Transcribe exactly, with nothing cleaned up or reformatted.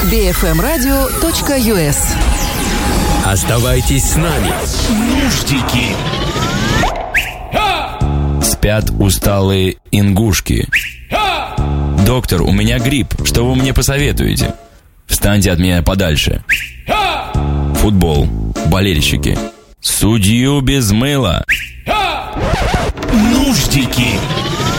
би эф эм радио точка ю эс. Оставайтесь с нами. Нуждики. Спят усталые ингушки. Доктор, у меня грипп. Что вы мне посоветуете? Встаньте от меня подальше. Футбол. Болельщики. Судью без мыла. Нуждики.